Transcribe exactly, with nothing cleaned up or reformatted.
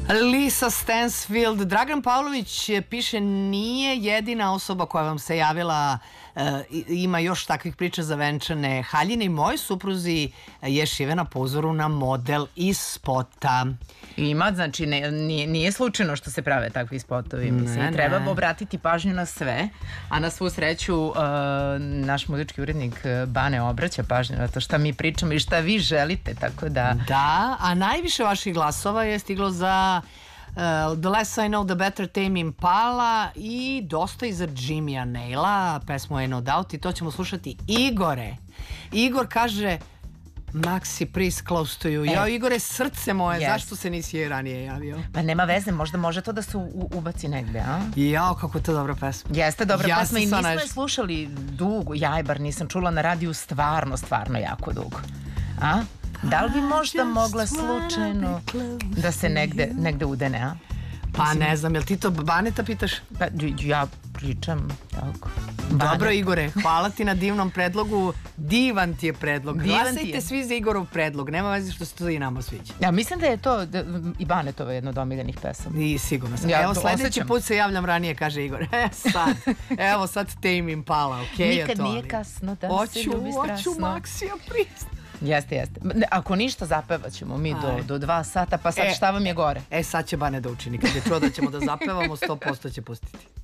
Lisa Stansfield. Dragan Pavlović piše, nije jedina osoba koja vam se javila, e, ima još takvih priča za venčane haljine i moj supruzi je šivena po uzoru na model iz spota. Ima, znači ne, nije, nije slučajno što se prave takvi spotovi, mislim, ne, treba ne. obratiti pažnju na sve, a na svu sreću uh, naš muzički urednik Bane obraća pažnju na to šta mi pričamo i šta vi želite, tako da... Da, a najviše vaših glasova je stiglo za uh, The Less I Know The Better, Tame Impala i dosta i za Jimmya Naila, pesmu je No Doubt i to ćemo slušati. Igore, Igor kaže... Maxi, please, close to you. E. Ja, Igore, srce moje, yes. Zašto se nisi ranije javio? Pa nema veze, možda može to da se u, ubaci negde, a? Jao, kako je to dobra pesma. Jeste dobra ja pesma i nismo je slušali dugo, ja bar nisam čula na radiju stvarno, stvarno jako dugo. A? Da li bi možda mogla slučajno da se negde, negde udene, a? Pa ne znam, jel ti to Baneta pitaš? Pa ja pričam tako. Dobro, Banet. Igore, hvala ti na divnom predlogu. Divan ti je predlog. Divan Glasajte je. Svi za Igorov predlog. Nema veze što se to i nama sviđa. Ja mislim da je to da, i Banetova jedno od omiljenih pesama. I sigurno sam. Ja evo sledeći osjećam. Put se javljam ranije, kaže Igor. E sad, evo sad Tame Impala, okej okay, je to. Nikad nije kasno da oću, se ljubi strasno. Oću Maxija prist. Jeste, jeste. Ako ništa, zapevat ćemo mi do, do dva sata, pa sad e, šta vam je gore? E, sad će Bane da učini. Kad je čuo da ćemo da zapevamo, sto posto će pustiti.